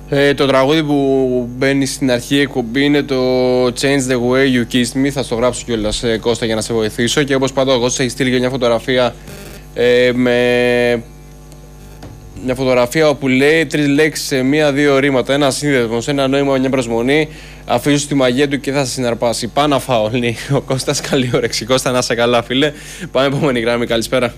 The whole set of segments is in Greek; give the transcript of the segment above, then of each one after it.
Το τραγούδι που μπαίνει στην αρχή εκπομπή είναι το Change the way you kissed me. Θα στο γράψω κιόλας, Κώστα, για να σε βοηθήσω. Και όπως πάντα, εγώ σας έχει στείλει και μια φωτογραφία με μια φωτογραφία όπου λέει 3 λέξεις σε 1-2 ρήματα. Ένα σύνδεσμος, ένα νόημα, μια προσμονή. Αφήσω στη μαγεία του και θα σε συναρπάσει. Πάω να φάω, λέει ο Κώστας. Καλή όρεξη. Κώστα, να είσαι καλά, φίλε. Πάμε επόμενη γραμμή. Καλησπέρα.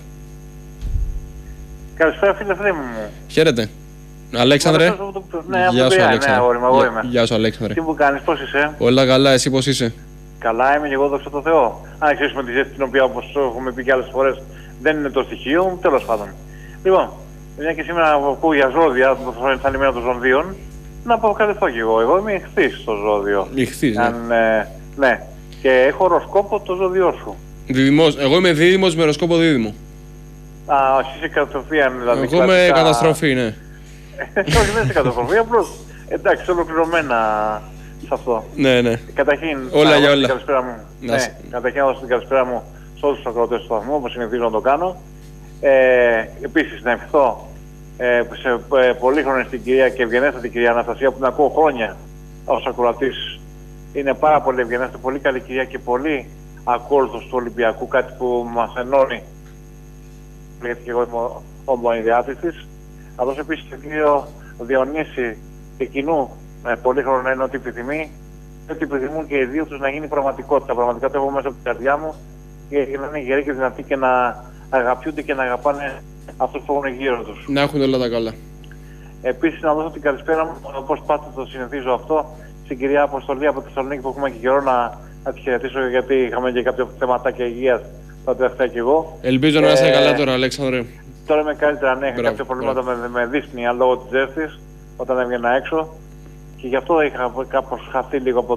Καλησπέρα, φίλε μου. Χαίρετε. Αλέξανδρε. Ναι, Γεια σου, Αλέξανδρε. εγώ είμαι. Γεια σου, Αλέξανδρε. Τι μου κάνεις, πώς είσαι? Όλα καλά, εσύ πώς είσαι? Καλά είμαι και εγώ, δόξα τω Θεώ. Αν ξέρεις με τη ζέστη την οποία, όπως έχουμε πει και άλλες φορές, δεν είναι το στοιχείο μου, τέλος πάντων. Λοιπόν, μια και σήμερα ακούω για ζώδια, το φανημένο των ζωδίων, να αποκαλυφθώ κι εγώ. Εγώ είμαι ηχθής στο ζώδιο. Ηχθής, ναι. Ναι. Και έχω οροσκόπο το ζώδιό σου. Δίδυμος. Εγώ είμαι δίδυμος με οροσκόπο δίδυμο. Α, όχι, είσαι καταστροφή, δηλαδή. Εγώ είμαι καταστροφή, ναι. Όχι, δεν είσαι καταστροφή, απλώς εντάξει, ολοκληρωμένα σε αυτό. Ναι, ναι. Καταρχήν, όλα για όλα. Καλησπέρα μου. Ναι, καταρχήν να δώσω την καλησπέρα μου σε όλους τους ακροατές του σταθμού, όπως συνηθίζω να το κάνω. Επίσης, να ευχηθώ σε πολύχρονη στην κυρία και ευγενέστατη κυρία Αναστασία, που την ακούω χρόνια ως ακροατής. Είναι πάρα πολύ ευγενέστατη, πολύ καλή κυρία και πολύ ακόλουθος του Ολυμπιακού, κάτι που μας ενώνει. Γιατί και εγώ είμαι ομοειδιάτης της. Θα δώσω επίσης τον κύριο Διονύση και κοινού πολύχρονο είναι ότι επιθυμεί, ότι επιθυμούν και οι δύο τους να γίνει πραγματικότητα. Πραγματικά το έχω μέσα από την καρδιά μου και να είναι γεροί και δυνατοί και να αγαπιούνται και να αγαπάνε αυτούς που έχουν γύρω τους. Να έχουν όλα τα καλά. Επίσης, να δώσω την καλησπέρα μου, όπως πάντα το συνηθίζω αυτό, στην κυρία Αποστολή από τη Θεσσαλονίκη, που έχουμε και καιρό να τη χαιρετήσω, γιατί είχαμε και κάποια θεματάκια υγείας τα τελευταία κι εγώ. Ελπίζω να είσαι καλά τώρα, Αλέξανδρε. Τώρα είμαι καλύτερα, ναι. Είχα κάποια προβλήματα με δύσπνοια λόγω της ζέστης όταν έβγαινα έξω. Και γι' αυτό είχα κάπως χαθεί λίγο από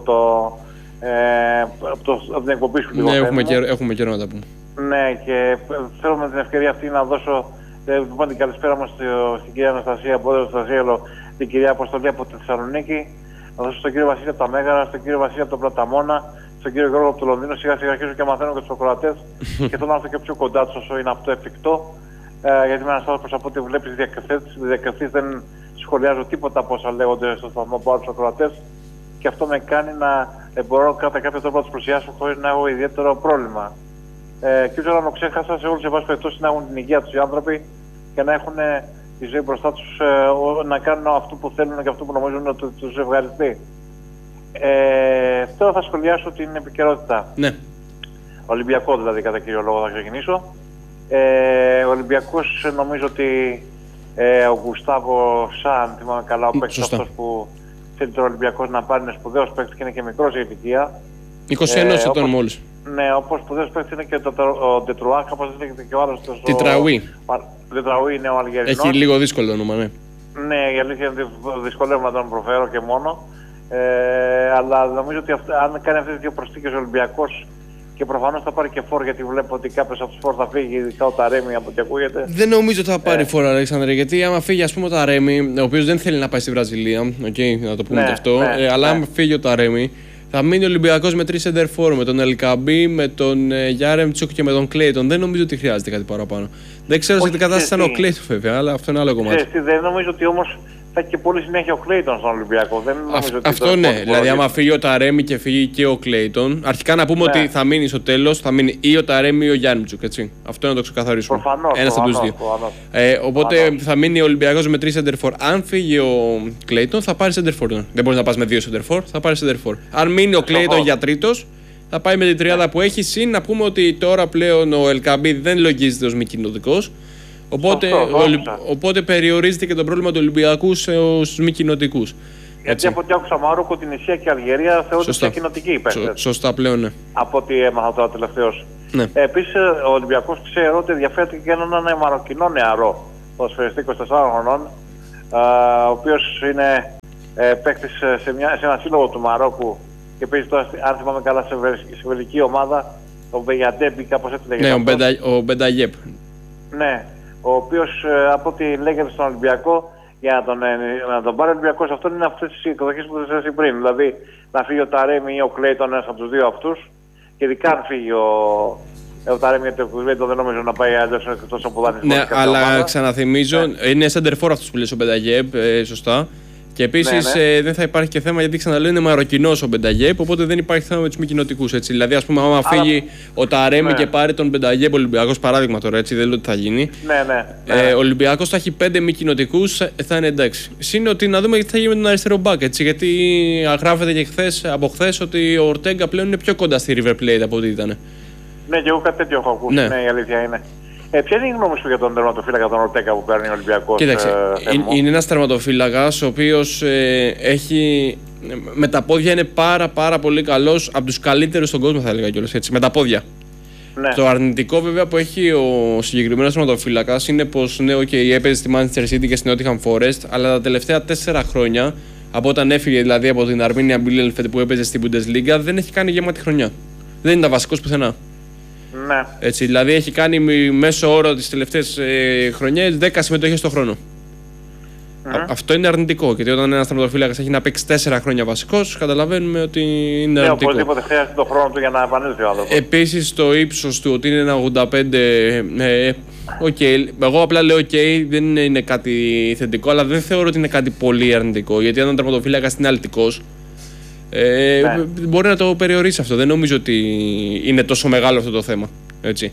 την εκπομπή σου. Ναι, έχουμε καιρό να τα πούμε. Ναι, και θέλω με την ευκαιρία αυτή να δώσω την καλησπέρα μου στην κυρία Αναστασία, την κυρία Αποστολή από τη Θεσσαλονίκη, να δώσω στον κύριο Βασίλη από τα Μέγαρα, στον κύριο Βασίλη από τον Πλαταμόνα, στον κύριο Γιώργο από το Λονδίνο. Σιγά σιγά αρχίζω και μαθαίνω και τους ακροατές και θέλω να έρθω και πιο κοντά τους όσο είναι αυτό εφικτό. Γιατί είμαι ένας άνθρωπος, από ό,τι βλέπεις, διακριθής, δεν σχολιάζω τίποτα από όσα λέγονται στο σταθμό από άλλους ακροατές, και αυτό με κάνει να μπορώ κατά κάποιο τρόπο να τους πλησιάσω χωρίς να έχω ιδιαίτερο πρόβλημα. Και όσο να ξέχασα, σε όλους τους ευάσεις περιπτώσεις να έχουν την υγεία τους οι άνθρωποι και να έχουν τη ζωή μπροστά τους, να κάνουν αυτό που θέλουν και αυτό που νομίζουν ότι τους ευχαριστεί. Τώρα θα σχολιάσω την επικαιρότητα. Ναι. Ολυμπιακό δηλαδή, κατά κύριο λόγο θα ξεκινήσω. Ο Ολυμπιακός, νομίζω ότι ο Γκουστάβο Σαν, θυμάμαι καλά, ο παίκτης αυτός που θέλει τον Ολυμπιακός να πάρει, είναι σπουδαίος παίκτης και είναι και μικρός η ηλικία. 21 ετών μόλις. Ναι, όπως σπουδαίος παίκτης είναι και ο Ντετρουά, όπως λέγεται και ο άλλος. Τετραουί. Τετραουί είναι ο Αλγερινός. Έχει λίγο δύσκολο όνομα, ναι. Ναι, η αλήθεια είναι ότι δυσκολεύομαι να τον προφέρω και μόνο. Αλλά νομίζω ότι αν κάνει αυτές τις δύο προσθήκες ο Ολυμπιακός, και προφανώς θα πάρει και φόρ, γιατί βλέπω ότι κάποιος από τους φόρ θα φύγει, ειδικά ο Ταρέμι από ό,τι ακούγεται. Δεν νομίζω ότι θα πάρει φόρ, Αλέξανδρε, γιατί άμα φύγει, ας πούμε, ο Ταρέμι, ο οποίος δεν θέλει να πάει στη Βραζιλία, να το πούμε και αυτό, αλλά αν φύγει ο Ταρέμι, θα μείνει ο Ολυμπιακός με 3 center for, με τον Ελκαμπή, με τον Γιάρεμτσουκ και με τον Κλέιτον. Δεν νομίζω ότι χρειάζεται κάτι παραπάνω. Δεν ξέρω σε τι κατάσταση ήταν ο Κλέιτον, βέβαια, αλλά αυτό είναι άλλο κομμάτι. Δεν νομίζω ότι όμως θα έχει και πολύ συνέχεια ο Κλέιτον στον Ολυμπιακό. Αυτό ναι. Δηλαδή, άμα φύγει ο Ταρέμι και φύγει και ο Κλέιτον, αρχικά να πούμε ότι θα μείνει στο τέλος, θα μείνει ή ο Ταρέμι ή ο Γιάννητσουκ. Έτσι. Αυτό να το ξεκαθαρίσουμε. Ένας από τους δύο. Οπότε θα μείνει ο Ολυμπιακός με 3 center for. Αν φύγει ο Κλέιτον, θα πάρει center for. Δεν μπορεί να πα με 2 center for, θα πάρει center for. Αν μείνει ο Κλέιτον για τρίτος, θα πάει με την τριάδα που έχει. Συν να πούμε ότι τώρα πλέον ο Ελκαμπή δεν λογίζεται ως μη κοινοτικός. Οπότε περιορίζεται και το πρόβλημα του Ολυμπιακού στους μη κοινοτικούς. Γιατί από ό,τι άκουσα, Μαρόκο, την Ισία και Αλγερία θεωρούνται σε κοινοτικοί υπέρ. Σωστά πλέον, ναι. Από ό,τι έμαθα τώρα τελευταίως. Ναι. Επίσης, ο Ολυμπιακός ξέρω ότι ενδιαφέρεται και έναν Μαροκινό νεαρό, ποδοσφαιριστή 24 χρονών, ο οποίος είναι παίκτης σε ένα σύλλογο του Μαρόκου και παίζει τώρα, αν θυμάμαι καλά, σε βελική ομάδα, ο Μπεγιαντέμπι, κάπως έτσι λέγεται. Ναι, ο Μπενταγιέπ. Ναι, ο οποίος από ό,τι λέγεται στον Ολυμπιακό, για να τον πάρει ο Ολυμπιακός, αυτό είναι αυτές τις εκδοχές που σας είπα πριν. Δηλαδή να φύγει ο Ταρέμι ή ο Κλέιτον, ένας από τους δύο αυτούς, και ειδικά αν φύγει ο Ταρέμι, γιατί ο Κλέιτον δεν νομίζω να πάει αλλιώς εκτός από δανεισμό. Ναι, αλλά ξαναθυμίζω, είναι center for αυτός που λες ο Μπενταγιέπ, σωστά. Και επίσης δεν θα υπάρχει και θέμα, γιατί ξαναλέω είναι Μαροκινός ο Μπενταγιέπ, οπότε δεν υπάρχει θέμα με τους μη κοινοτικούς. Δηλαδή, ας πούμε, άμα φύγει ο Ταρέμι και πάρει τον Μπενταγιέπ Ολυμπιακός, παράδειγμα τώρα, έτσι, δεν λέω ότι θα γίνει. Ο Ολυμπιακός θα έχει 5 μη κοινοτικούς, θα είναι εντάξει. Συν ότι να δούμε τι θα γίνει με τον αριστερό μπακ, έτσι, γιατί γράφεται και από χθες ότι ο Ορτέγκα πλέον είναι πιο κοντά στη River Plate από ό,τι ήταν. Ναι, και εγώ κάτι τέτοιο έχω ακούσει. Ναι, η αλήθεια είναι. Ποια είναι η γνώμη σου για τον τερματοφύλακα τον Ορτέγκα που παίρνει ο Ολυμπιακός? Κοίταξε, είναι ένας τερματοφύλακας ο οποίος έχει. Με τα πόδια είναι πάρα πολύ καλός, από τους καλύτερους στον κόσμο, θα έλεγα κιόλας έτσι. Με τα πόδια. Ναι. Το αρνητικό βέβαια που έχει ο συγκεκριμένος τερματοφύλακας είναι πως ναι, έπαιζε στη Manchester City και στην Nottingham Forest, αλλά τα τελευταία 4 χρόνια, από όταν έφυγε δηλαδή από την Arminia Bielefeld που έπαιζε στην Bundesliga, δεν έχει κάνει γεμάτη χρονιά. Δεν ήταν βασικός πουθενά. Ναι. Έτσι, δηλαδή έχει κάνει μέσο όρο τις τελευταίες χρονιές 10 συμμετοχές στο χρόνο. Αυτό είναι αρνητικό, γιατί όταν ένας τερματοφύλακας έχει να παίξει 4 χρόνια βασικός, καταλαβαίνουμε ότι είναι αρνητικό. Οπωσδήποτε χρειάζεται τον χρόνο του για να επανέλθει ο άνθρωπος. Επίσης το ύψος του ότι είναι ένα 85, εγώ απλά λέω δεν είναι κάτι θετικό, αλλά δεν θεωρώ ότι είναι κάτι πολύ αρνητικό, γιατί αν ο τερματοφύλακας είναι αλυτικός, μπορεί να το περιορίσει αυτό. Δεν νομίζω ότι είναι τόσο μεγάλο αυτό το θέμα. Έτσι.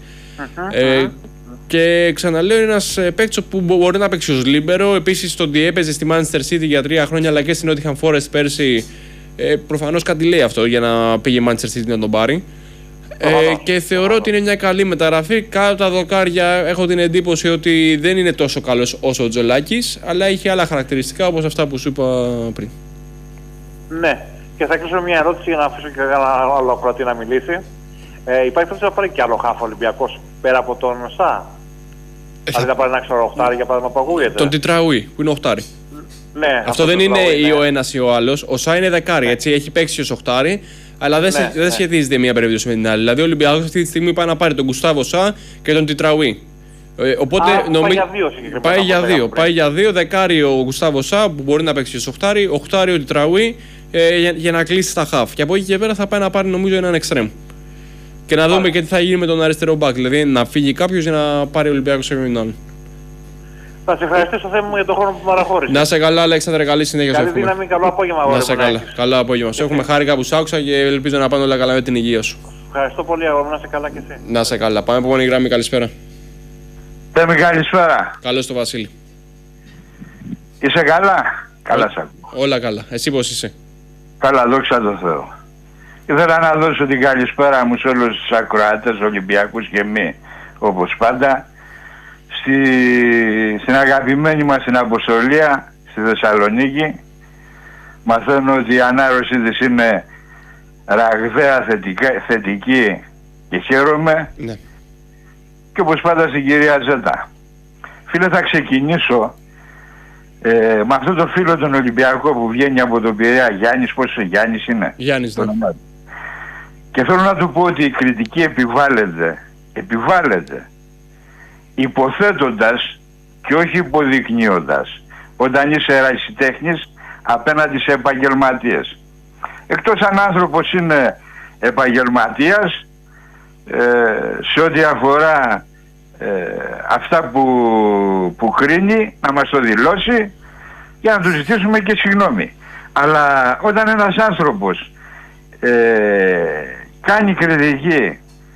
Και ξαναλέω, είναι ένας παίκτης που μπορεί να παίξει ως λίμπερο. Επίσης, το ότι έπαιζε στη Manchester City για 3 χρόνια αλλά και στην Nottingham Forest πέρσι, προφανώς κάτι λέει αυτό για να πήγε η Manchester City να τον πάρει. Και θεωρώ ότι είναι μια καλή μεταγραφή. Κάτω τα δοκάρια έχω την εντύπωση ότι δεν είναι τόσο καλός όσο ο Τζολάκης, αλλά έχει άλλα χαρακτηριστικά όπως αυτά που σου είπα πριν. Ναι. Και θα κλείσω μια ερώτηση για να αφήσω και ένα άλλο ακροατή να μιλήσει. Υπάρχει περίπτωση να πάρει και άλλο χάφο Ολυμπιακός πέρα από τον Σα? Δηλαδή να πάρει ένα ξέρω οχτάρι για παράδειγμα που ακούγεται. Τον Τιτραουί που είναι οχτάρι. Ναι, αυτό δεν είναι ή ο ένας ή ο άλλος. Ο Σα είναι δεκάρι, έτσι, έχει παίξει ως οχτάρι, αλλά δεν σχετίζεται μία περίπτωση με την άλλη. Δηλαδή ο Ολυμπιακός αυτή τη στιγμή πάει να πάρει τον Γκουστάβο Σα και τον Τιτραουί. Οπότε πάει για 2 δεκάρι ο Γκουστάβο Σα που μπορεί να παίξει ως οχτάρι ο Τιτραουί για να κλείσει τα χαφ. Και από εκεί και πέρα θα πάει να πάρει νομίζω έναν εξτρέμ. Και να δούμε και τι θα γίνει με τον αριστερό μπακ. Δηλαδή να φύγει κάποιος για να πάρει ο Ολυμπιακός σε έναν. Θα σε ευχαριστήσω θέμα μου για τον χρόνο που παραχώρησε. Να είσαι καλά, Αλέξανδρε, καλή συνέχεια. Καλή δύναμη, καλό απόγευμα. Να είσαι καλά. Καλό απόγευμα. Σου έχουμε χάρη κάπου σ' άκουσα και ελπίζω να πάνε όλα καλά με την υγεία σου. Ευχαριστώ πολύ, αγόρι μου, να είσαι καλά και εσύ. Να είσαι καλά. Πάμε από μόνη γραμμή, καλησπέρα. Τέμι, καλησπέρα. Καλώς το Βασίλη. Είσαι καλά? Καλά σ' ακούω. Όλα καλά. Εσύ πώς είσαι? Καλά, δόξα τω Θεώ. Ήθελα να δώσω την καλησπέρα μου σε όλους τους ακροατές, Ολυμπιακούς και μη, όπως πάντα, στην αγαπημένη μας την αποστολία στη Θεσσαλονίκη. Μαθαίνω ότι η ανάρρωσή της είναι ραγδαία θετική και χαίρομαι. Ναι. Και όπως πάντα στην κυρία Ζέτα. Φίλε, θα ξεκινήσω με αυτό το φίλο τον Ολυμπιακό που βγαίνει από τον Πειραιά. Γιάννης, πόσο Γιάννης είναι? Γιάννης, ναι. Και θέλω να του πω ότι η κριτική επιβάλλεται υποθέτοντας και όχι υποδεικνύοντας όταν είσαι ερασιτέχνης απέναντι σε επαγγελματίες. Εκτός αν άνθρωπος είναι επαγγελματίας σε ό,τι αφορά αυτά που κρίνει, να μας το δηλώσει για να του ζητήσουμε και συγγνώμη. Αλλά όταν ένας άνθρωπος κάνει κριτική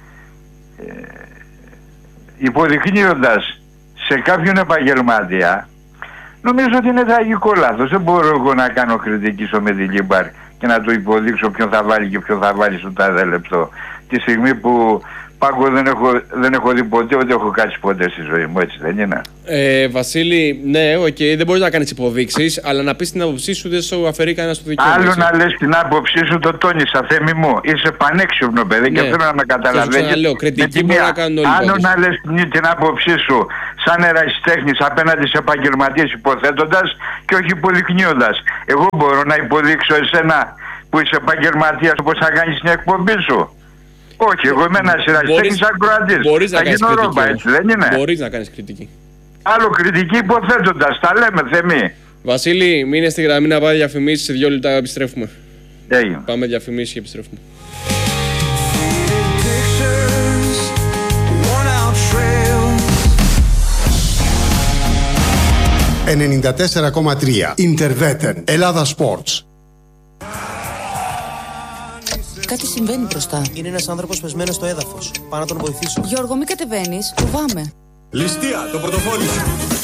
υποδεικνύοντας σε κάποιον επαγγελματία, νομίζω ότι είναι τραγικό λάθος. Δεν μπορώ εγώ να κάνω κριτική στο Μεντιλίμπαρ και να του υποδείξω ποιον θα βάλει και ποιον θα βάλει στο τάδε λεπτό. Τη στιγμή που πάγκο δεν έχω δει ποτέ, ούτε έχω κάτσει ποτέ στη ζωή μου, έτσι δεν είναι? Βασίλη, ναι, δεν μπορείς να κάνεις υποδείξεις, αλλά να πεις την άποψή σου δεν σου αφαιρεί κανένας το δικαίωμα. Άλλο να λες την άποψή σου, το τόνισα, Θέμη μου. Είσαι πανέξυπνο παιδί, ναι, και θέλω να με καταλαβαίνεις. Λέω, κριτική μπορεί να κάνουν όλοι. Άλλο να λες την άποψή σου σαν ερασιτέχνης απέναντι σε επαγγελματίες υποθέτοντας και όχι υποδεικνύοντας. Εγώ μπορώ να υποδείξω εσένα που είσαι επαγγελματίας όπως θα κάνεις την εκπομπή σου? Όχι, εγώ είμαι ένας ερασιτέχνης ακροατής. Μπορείς να κάνεις κριτική. Ρόμπα, έτσι δεν είναι? Μπορείς να κάνεις κριτική. Άλλο κριτική υποθέτοντας, τα λέμε Θεμή. Βασίλη, μείνε στη γραμμή να πάει διαφημίσεις, σε 2 λεπτά επιστρέφουμε. Έγινε. Πάμε διαφημίσεις και επιστρέφουμε. 94,3. Interveten. Ελλάδα Sports. Κάτι συμβαίνει μπροστά. Είναι ένας άνθρωπος πεσμένος στο έδαφος. Πάω να τον βοηθήσω. Γιώργο, μην κατεβαίνεις. Φοβάμαι. Ληστεία, το πορτοφόλι σου.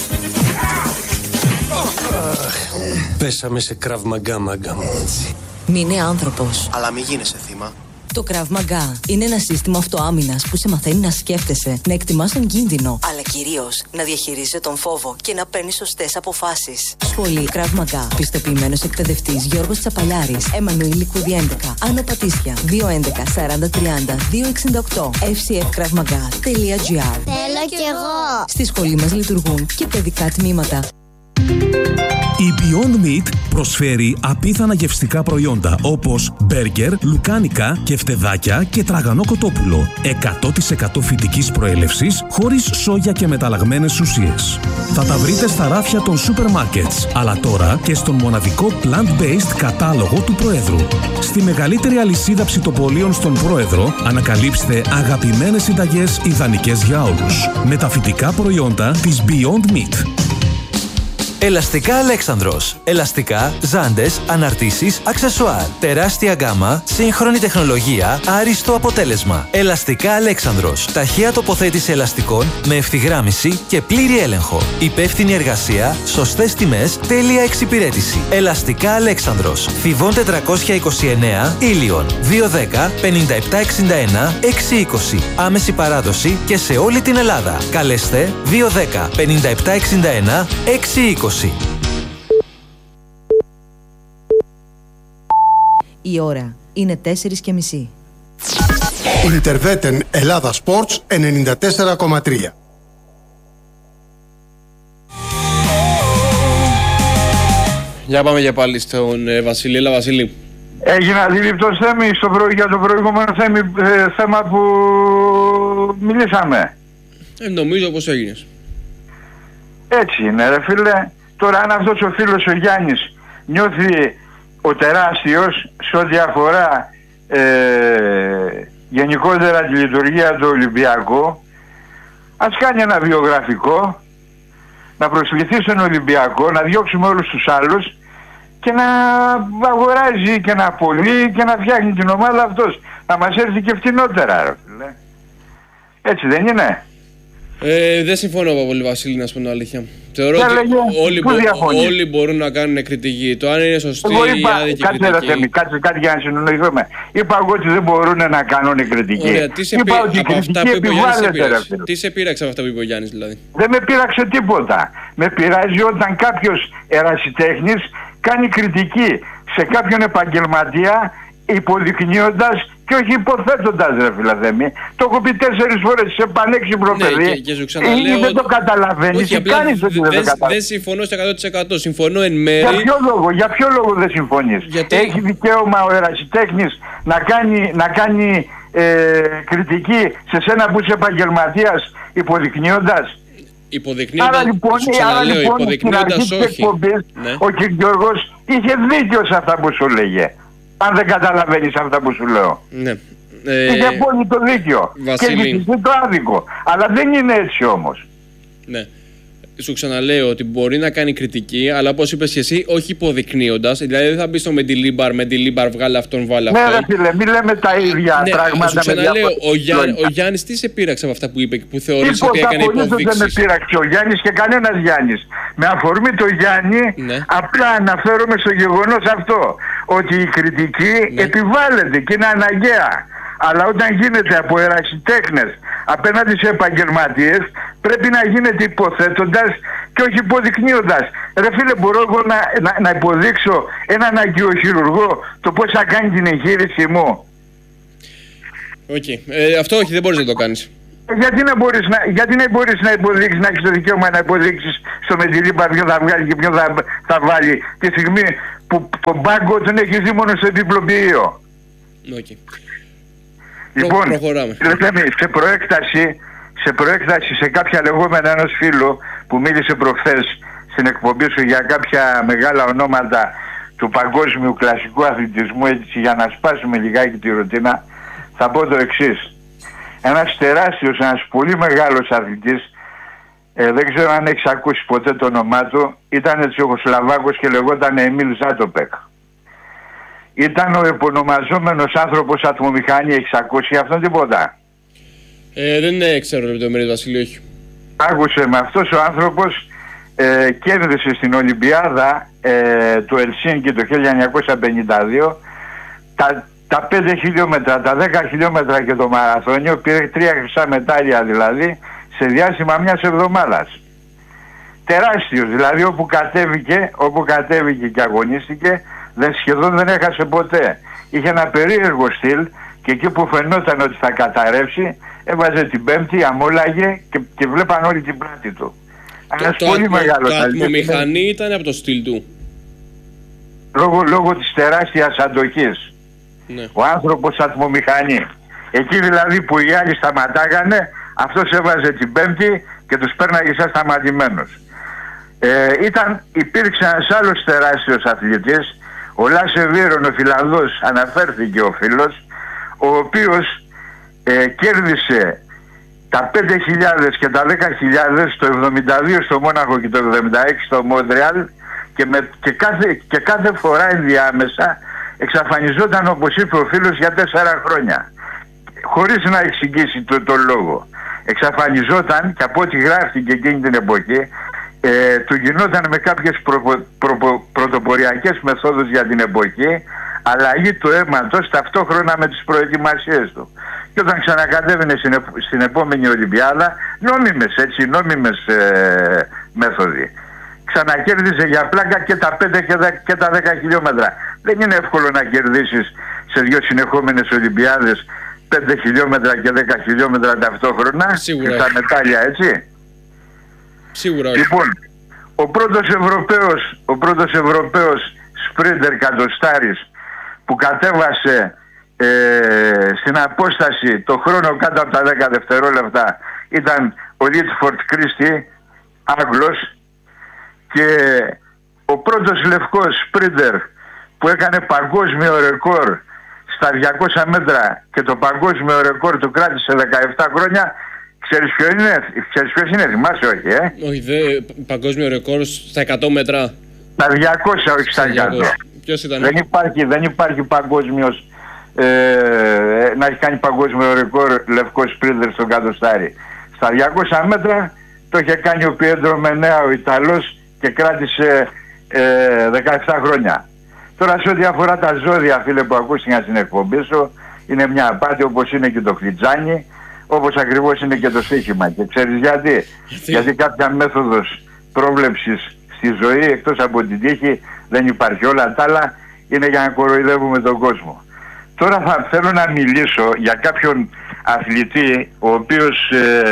Πέσαμε σε Krav Maga, μάγκα μου. Μην είναι άνθρωπος. Αλλά μην γίνεσαι θύμα. Το Krav Maga είναι ένα σύστημα αυτοάμυνας που σε μαθαίνει να σκέφτεσαι, να εκτιμάς τον κίνδυνο, αλλά κυρίως να διαχειρίζεσαι τον φόβο και να παίρνεις σωστές αποφάσεις. Σχολή Krav Maga. Πιστοποιημένος εκπαιδευτής Γιώργος Τσαπαλιάρης. Εμμανουήλ Λικούδη 11. Άνω Πατήσια. 211 40 30 268. fcfkravmaga.gr. Θέλω κι εγώ. Στη σχολή μας λειτουργούν και παιδικά τμήματα. Η Beyond Meat προσφέρει απίθανα γευστικά προϊόντα όπως μπέργκερ, λουκάνικα, κεφτεδάκια και τραγανό κοτόπουλο. 100% φυτικής προέλευσης, χωρίς σόγια και μεταλλαγμένες ουσίες. Θα τα βρείτε στα ράφια των σούπερ μάρκετς, αλλά τώρα και στον μοναδικό plant-based κατάλογο του Προέδρου. Στη μεγαλύτερη αλυσίδα ψητοπολίων στον Πρόεδρο ανακαλύψτε αγαπημένες συνταγές ιδανικές για όλους. Με τα φυτικά προϊόντα της Beyond Meat. Ελαστικά Αλέξανδρος. Ελαστικά, ζάντες, αναρτήσεις, αξεσουάρ. Τεράστια γκάμα, σύγχρονη τεχνολογία, άριστο αποτέλεσμα. Ελαστικά Αλέξανδρος. Ταχεία τοποθέτηση ελαστικών με ευθυγράμμιση και πλήρη έλεγχο. Υπεύθυνη εργασία, σωστές τιμές, τέλεια εξυπηρέτηση. Ελαστικά Αλέξανδρος. Θηβών 429, Ήλιον. 210 5761 620. Άμεση παράδοση και σε όλη την Ελλάδα. Καλέστε 210 5761 620. Η ώρα είναι 4:30. Interveten. Ελλάδα Sports 94,3. Για πάμε για πάλι στον Βασίλη. Έλα Βασίλη. Έγινε αντίληπτος Θέμη για το προηγούμενο θέμα που μιλήσαμε. Νομίζω πως έγινες. Έτσι είναι ρε φίλε. Τώρα αν αυτός ο φίλος ο Γιάννης νιώθει ο τεράστιος σε ό,τι αφορά γενικότερα τη λειτουργία του Ολυμπιακού, ας κάνει ένα βιογραφικό, να προσκληθεί στον Ολυμπιακό, να διώξουμε όλους τους άλλους και να αγοράζει και να απολύει και να φτιάχνει την ομάδα αυτός. Να μας έρθει και φτηνότερα ρε φίλε. Έτσι δεν είναι? Δεν συμφωνώ πολύ Βασίλη, να σου πω την αλήθεια. Θεωρώ ότι όλοι μπορούν να κάνουν κριτική. Το αν είναι σωστή ή άδικη κριτική. Κάτσε κάτι για να συνεννοηθούμε. Είπα εγώ ότι δεν μπορούν να κάνουν κριτική. Ωραία, τι σε πείραξε από αυτά που είπε ο Γιάννης δηλαδή? Δεν με πείραξε τίποτα. Με πειράζει όταν κάποιος ερασιτέχνης κάνει κριτική σε κάποιον επαγγελματία υποδεικνύοντας και όχι υποθέτοντας ρε φιλαθέμη. Το έχω πει 4 φορές σε πανέξυπνο παιδί. Και σου ξαναλέω, δεν το καταλαβαίνεις. Όχι, απλά δεν συμφωνώ στο 100%. Συμφωνώ εν μέρη. Για ποιο λόγο δεν συμφωνείς? Γιατί... Έχει δικαίωμα ο ερασιτέχνης να κάνει κριτική σε σένα που είσαι επαγγελματίας υποδεικνύοντας? Άρα λοιπόν υποδεικνύοντας όχι. Ναι. Ο κ. Γιώργος είχε δίκιο σε αυτά που σου λέγε. Αν δεν καταλαβαίνεις αυτά που σου λέω. Ναι. Είχε απόλυτο δίκιο. Βασίλη. Και έχει το άδικο. Αλλά δεν είναι έτσι όμως. Ναι. Σου ξαναλέω ότι μπορεί να κάνει κριτική, αλλά όπως είπες και εσύ, όχι υποδεικνύοντας. Δηλαδή δεν θα μπει στο Μεντιλίμπαρ, βγάλε αυτόν, βάλε αυτόν. Ναι, ρε φίλε, μην λέμε τα ίδια πράγματα. Σου ξαναλέω, ο Γιάννης τι σε πείραξε από αυτά που είπε και που θεωρείς ότι έκανε υποδείξεις? Δεν με πείραξε ο Γιάννης και κανένας Γιάννης. Με αφορμή το Γιάννη, απλά αναφέρομαι στο γεγονός αυτό. Ότι η κριτική επιβάλλεται και είναι αναγκαία. Αλλά όταν γίνεται από ερασιτέχνες απέναντι σε επαγγελματίες, πρέπει να γίνεται υποθέτοντας και όχι υποδεικνύοντας. Ρε φίλε, μπορώ εγώ να υποδείξω έναν αγκιοχειρουργό το πώς θα κάνει την εγχείρηση μου? Αυτό όχι, δεν μπορείς να το κάνεις. Γιατί να μπορείς να υποδείξεις, να έχεις το δικαίωμα να υποδείξεις στο Μεντιλίμπαρ ποιον θα βγάλει και ποιον θα βάλει τη στιγμή που τον πάγκο τον έχεις δει μόνο στο διπλοποιείο? Λοιπόν, σε προέκταση σε κάποια λεγόμενα ενός φίλου που μίλησε προχθές στην εκπομπή σου για κάποια μεγάλα ονόματα του παγκόσμιου κλασικού αθλητισμού, έτσι για να σπάσουμε λιγάκι τη ρουτίνα, θα πω το εξής. Ένας τεράστιος, ένας πολύ μεγάλος αθλητής Δεν ξέρω αν έχεις ακούσει ποτέ το όνομά του. Ήταν Τσεχοσλαβάκος και λεγόταν Εμίλ Ζάτοπεκ. Ήταν ο επωνομαζόμενος άνθρωπος ατμομηχανή. Έχεις ακούσει αυτόν τίποτα? Δεν ξέρω λεπτομέρειες, Βασίλη, όχι. Άκουσε με, αυτός ο άνθρωπος κέρδισε στην Ολυμπιάδα του Ελσίνκι το 1952 τα 5 χιλιόμετρα, τα 10 χιλιόμετρα και το μαραθώνιο. Πήρε 3 χρυσά μετάλλια δηλαδή σε διάστημα μιας εβδομάδας. Τεράστιος, δηλαδή όπου κατέβηκε και αγωνίστηκε σχεδόν δεν έχασε ποτέ. Είχε ένα περίεργο στυλ και εκεί που φαινόταν ότι θα καταρρεύσει έβαζε την πέμπτη, αμόλαγε και βλέπαν όλη την πλάτη του. Το ατμομηχανή ήταν από το στυλ του. Λόγω της τεράστιας αντοχής. Ναι. Ο άνθρωπος ατμομηχανή. Εκεί δηλαδή που οι άλλοι σταματάγανε, αυτός έβαζε την πέμπτη και τους πέρναγε σαν σταματημένος. Υπήρξε ένας άλλος τεράστιος αθλητής, ο Λάσε Βίρον, ο Φιλανδός, αναφέρθηκε ο φίλος, ο οποίος κέρδισε τα 5.000 και τα 10.000 το 72 στο Μόναχο και το 76 στο Μόντρεαλ και κάθε φορά ενδιάμεσα εξαφανιζόταν, όπως είπε ο φίλος, για 4 χρόνια. Χωρίς να εξηγήσει τον λόγο. Εξαφανιζόταν και από ό,τι γράφτηκε εκείνη την εποχή του γινόταν με κάποιες πρωτοποριακές μεθόδους για την εποχή αλλαγή του αίματος ταυτόχρονα με τις προετοιμασίες του. Και όταν ξανακατέβαινε στην επόμενη Ολυμπιάδα, νόμιμες μέθοδοι. Ξανακέρδισε για πλάκα και τα 5 και τα 10 χιλιόμετρα. Δεν είναι εύκολο να κερδίσεις σε 2 συνεχόμενες Ολυμπιάδες 5 χιλιόμετρα και 10 χιλιόμετρα ταυτόχρονα. Σίγουρα. Και τα μετάλλια, έτσι. Σίγουρα. Λοιπόν, ο πρώτος Ευρωπαίος σπρίντερ κατοστάρης που κατέβασε στην απόσταση το χρόνο κάτω από τα 10 δευτερόλεπτα ήταν ο Λίτφορντ Κρίστη, Άγγλος, και ο πρώτος λευκός σπρίντερ που έκανε παγκόσμιο ρεκόρ στα 200 μέτρα και το παγκόσμιο ρεκόρ του κράτησε 17 χρόνια. Ξέρεις ποιος είναι, θυμάσαι? Όχι, Όχι, παγκόσμιο ρεκόρ στα 100 μέτρα. Στα 200, όχι στα 100. Ποιος ήταν? Δεν υπάρχει παγκόσμιος, να έχει κάνει παγκόσμιο ρεκόρ λευκός σπρίντερ στον κατοστάρι. Στα 200 μέτρα το είχε κάνει ο Πιέντρο Μενέα, ο Ιταλός, και κράτησε 17 χρόνια. Τώρα σε ό,τι αφορά τα ζώδια, φίλε, που ακούστηκαν στην εκπομπή σου, είναι μια απάτη, όπως είναι και το χλιτζάνι, όπως ακριβώς είναι και το στοίχημα. Και ξέρεις γιατί? Γιατί κάποια μέθοδος πρόβλεψης στη ζωή εκτός από την τύχη δεν υπάρχει. Όλα τα άλλα είναι για να κοροϊδεύουμε τον κόσμο. Τώρα θέλω να μιλήσω για κάποιον αθλητή ο οποίος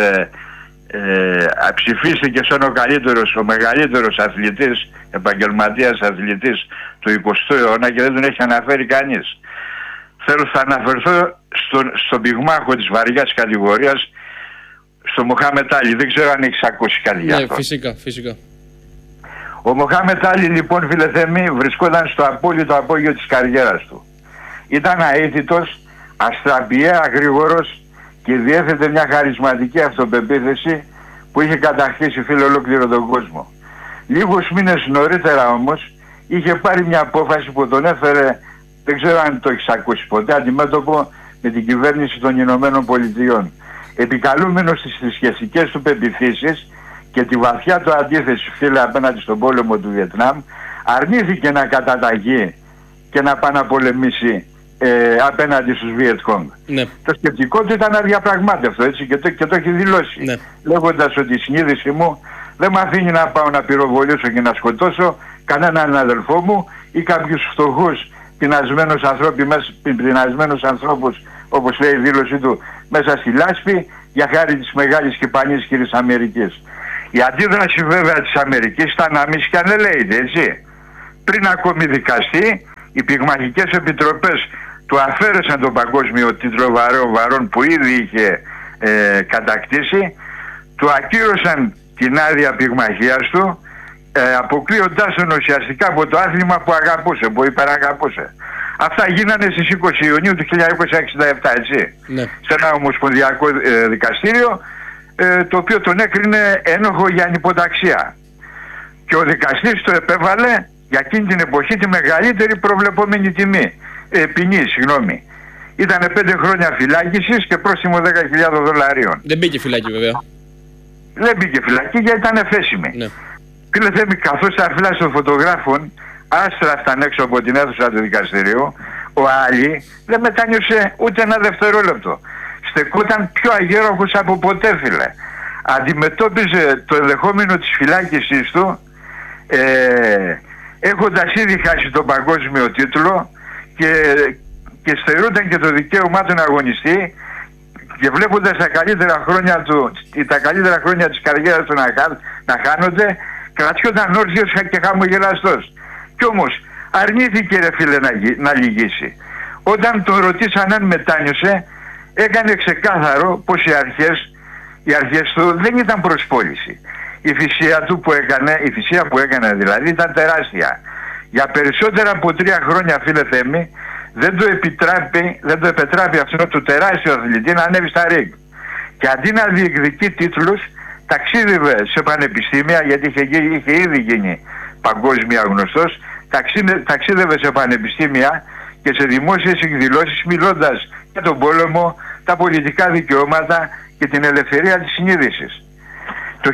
ψηφίστηκε σαν ο μεγαλύτερος αθλητής, επαγγελματίας αθλητής του 20ου αιώνα και δεν τον έχει αναφέρει κανείς. Θα αναφερθώ στον πυγμάχο της βαριάς κατηγορίας, στο Μοχάμετ Άλι. Δεν ξέρω αν έχεις ακούσει κάτι για αυτό. Φυσικά. Ο Μοχάμετ Άλι, λοιπόν, φίλε Θέμη, βρισκόταν στο απόλυτο απόγειο της καριέρας του. Ήταν αίτητος, αστραπιαία γρήγορος και διέθετε μια χαρισματική αυτοπεποίθηση που είχε κατακτήσει, φίλε, ολόκληρο τον κόσμο. Λίγους μήνες νωρίτερα όμως είχε πάρει μια απόφαση που τον έφερε, δεν ξέρω αν το έχεις ακούσει ποτέ, αντιμέτωπο με την κυβέρνηση των Ηνωμένων Πολιτειών. Επικαλούμενος στις θρησκευτικές του πεποιθήσεις και τη βαθιά του αντίθεση, φίλε, απέναντι στον πόλεμο του Βιετνάμ, αρνήθηκε να καταταγεί και να πάει να πολεμήσει απέναντι στους Βιετκόγκ. Ναι. Το σκεπτικό του ήταν αδιαπραγμάτευτο, έτσι, και το έχει δηλώσει. Ναι. Λέγοντας ότι η συνείδηση μου δεν με αφήνει να πάω να πυροβολήσω και να σκοτώσω κανέναν αδελφό μου ή κάποιους φτωχούς πεινασμένους ανθρώπους, όπως λέει η δήλωσή του, μέσα στη λάσπη, για χάρη της μεγάλης και πανίσχυρης Αμερικής. Η αντίδραση βέβαια της Αμερικής ήταν άμεση και ανελαίητη, έτσι. Πριν ακόμη δικαστεί, οι πυγμαχικές επιτροπές του αφαίρεσαν τον παγκόσμιο τίτλο βαρών που ήδη είχε κατακτήσει, του ακύρωσαν την άδεια πυγμαχίας του, αποκλείοντάς τον ουσιαστικά από το άθλημα που αγαπούσε, που υπεραγαπούσε. Αυτά γίνανε στις 20 Ιουνίου του 1967, έτσι. Ναι. Σε ένα ομοσπονδιακό δικαστήριο, το οποίο τον έκρινε ένοχο για ανυποταξία. Και ο δικαστής το επέβαλε για εκείνη την εποχή τη μεγαλύτερη προβλεπόμενη ποινή. Ήτανε 5 χρόνια φυλάκισης και πρόστιμο 10.000 δολαρίων. Δεν μπήκε φυλάκι βέβαια. Δεν μπήκε φυλακή γιατί ήταν εφέσιμη. Ναι. Φίλε Θέμη, καθώς τα φυλάκια των φωτογράφων άστραφταν έξω από την αίθουσα του δικαστηρίου, ο Άλλη δεν μετάνιωσε ούτε ένα δευτερόλεπτο. Στεκόταν πιο αγέροχος από ποτέ, φίλε. Αντιμετώπιζε το ενδεχόμενο της φυλάκισης του έχοντας ήδη χάσει τον παγκόσμιο τίτλο και στερούνταν και το δικαίωμά του να αγωνιστεί, και βλέποντας τα καλύτερα χρόνια της καριέρας του να χάνονται, κρατιόταν όρθιος και χαμογελαστός. Κι όμως αρνήθηκε, ρε φίλε, να λυγίσει. Όταν τον ρωτήσαν αν μετάνιωσε, έκανε ξεκάθαρο πως οι αρχές του δεν ήταν προσπόληση. Η θυσία που έκανε δηλαδή ήταν τεράστια. Για περισσότερα από 3 χρόνια, φίλε Θέμη, δεν το επιτράπει αυτό το τεράστιο αθλητή να ανέβει στα ριγκ. Και αντί να διεκδικεί τίτλους, ταξίδευε σε πανεπιστήμια, γιατί είχε ήδη γίνει παγκόσμια γνωστός, ταξίδευε σε πανεπιστήμια και σε δημόσιες εκδηλώσεις μιλώντας για τον πόλεμο, τα πολιτικά δικαιώματα και την ελευθερία της συνείδησης. Το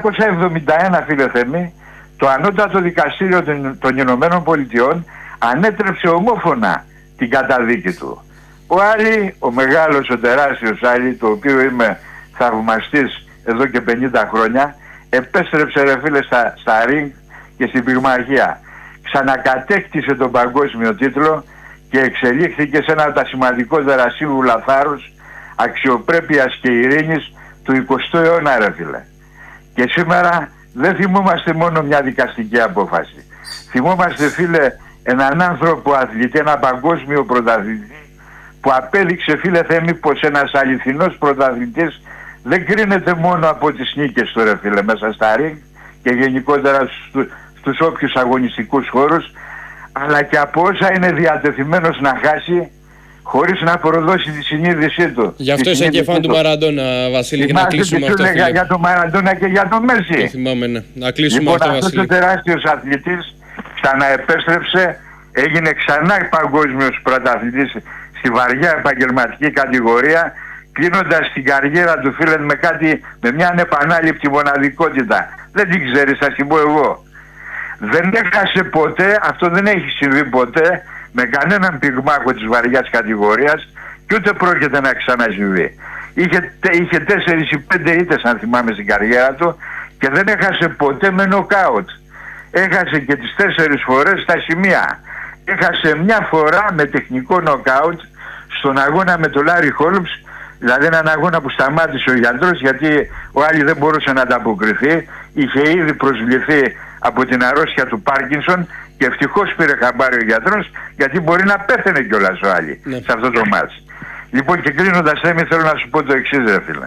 1971, φίλε Θέμη, το Ανώτατο Δικαστήριο των Ηνωμένων Πολιτειών ανέτρεψε ομόφωνα την καταδίκη του. Ο Άλλη, ο μεγάλος, ο τεράστιος Άλλη, το οποίο είμαι θαυμαστής εδώ και 50 χρόνια, επέστρεψε, ρε φίλε, στα ριγκ και στην πυγμαχία. Ξανακατέκτησε τον παγκόσμιο τίτλο και εξελίχθηκε σε ένα από τα σημαντικότερα σύμβουλα θάρρους, αξιοπρέπειας και ειρήνης του 20ου αιώνα, ρε φίλε. Και σήμερα δεν θυμόμαστε μόνο μια δικαστική απόφαση. Θυμόμαστε, φίλε, έναν άνθρωπο αθλητή, ένα παγκόσμιο πρωταθλητή, που απέδειξε, φίλε Θέμη, πως ένας αληθινός πρωταθλητής δεν κρίνεται μόνο από τις νίκες του, ρε φίλε, μέσα στα ριγκ και γενικότερα στους όποιους αγωνιστικούς χώρους, αλλά και από όσα είναι διατεθειμένος να χάσει χωρίς να προδώσει τη συνείδησή του. Γι' αυτό είσαι και φαν του Μαραντόνα, Βασίλη, για να κλείσουμε αυτό. Για τον Μαραντόνα και για τον Μέση. Το θυμάμαι, ναι. Να κλείσουμε λοιπόν, αυτό, αυτός Βασίλη. ο τεράστιος αθλητής ξαναεπέστρεψε, έγινε ξανά παγκόσμιος πρωταθλητής στη βαριά επαγγελματική κατηγορία, κλείνοντας την καριέρα του, φίλε, με μια ανεπανάληπτη μοναδικότητα. Δεν την ξέρεις, θα την πω εγώ. Δεν έχασε ποτέ, αυτό δεν έχει συμβεί ποτέ, με κανέναν πυγμάχο της βαριάς κατηγορίας και ούτε πρόκειται να ξανασυμβεί. Είχε 4 ή 5 ήττες, αν θυμάμαι, στην καριέρα του και δεν έχασε ποτέ με νοκάουτ. Έχασε και τις 4 φορές στα σημεία. Έχασε μια φορά με τεχνικό νοκάουτ στον αγώνα με τον Λάρι Χόλμς, δηλαδή έναν αγώνα που σταμάτησε ο γιατρός γιατί ο Άλλη δεν μπορούσε να ανταποκριθεί, είχε ήδη προσβληθεί από την αρρώστια του Πάρκινσον και ευτυχώς πήρε χαμπάρι ο γιατρός, γιατί μπορεί να πέθαινε κιόλας ο Άλλη σε αυτό το μάτς. Λοιπόν, και κλείνοντας, θέλω να σου πω το εξής, ρε φίλε.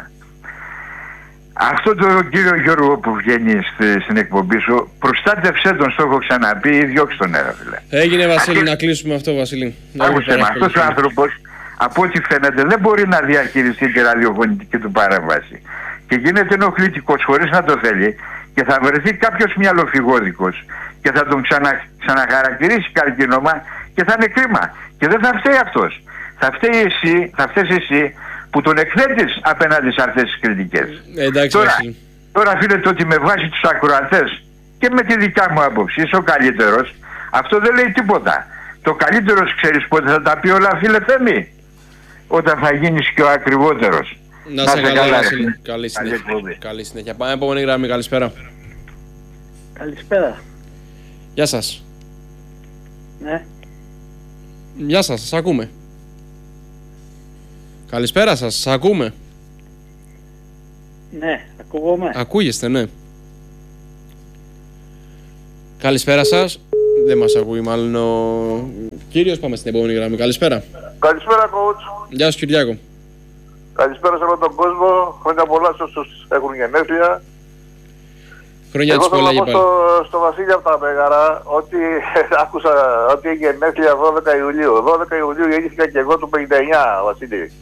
Αυτό το κύριο Γιώργο που βγαίνει στην εκπομπή σου, προστάτευσέ τον, στο έχω ξαναπεί, ή διώξ' τον, ρε φίλε. Έγινε, Βασίλη, να κλείσουμε αυτό, Βασίλη. Άκουσε με, αυτός ο άνθρωπος, από ό,τι φαίνεται, δεν μπορεί να διαχειριστεί τη ραδιοφωνική του παρέμβαση. Και γίνεται ενοχλητικός χωρίς να το θέλει και θα βρεθεί κάποιος μυαλοφυγόδικος και θα τον ξαναχαρακτηρίσει καρκίνωμα και θα είναι κρίμα. Και δεν θα φταίει αυτός. Θα φταίει εσύ που τον εκθέτεις απέναντι σε αυτές τις κριτικές. Εντάξει, τώρα, φίλε, το ότι με βάση τους ακροατές και με τη δικιά μου άποψη είσαι ο καλύτερος, αυτό δεν λέει τίποτα. Το καλύτερος ξέρεις πότε θα τα πει όλα, φίλε Θέμη? Όταν θα γίνεις και ο ακριβότερος. Να σε καλά, Βασίλη. Καλή συνέχεια. Πάμε επόμενη γραμμή. Καλησπέρα. Καλησπέρα. Γεια σας. Ναι. Γεια σας, σας ακούμε. Καλησπέρα σας, σας ακούμε. Ναι, ακούγομαι. Ακούγεστε, ναι. Καλησπέρα σας. Δεν μας ακούει μάλλον ο κύριος. Πάμε στην επόμενη γραμμή. Καλησπέρα. Καλησπέρα, coach. Γεια σου, Κυριάκο. Καλησπέρα σε όλο τον κόσμο. Χρόνια πολλά σε όσους έχουν γενέθλια. Χρόνια της πολλά για πάλι. Στο Βασίλη από τα Μέγαρα ότι άκουσα ότι έχει γενέθλια 12 Ιουλίου. 12 Ιουλίου γεννήθηκα και εγώ του 59, Βασίλη.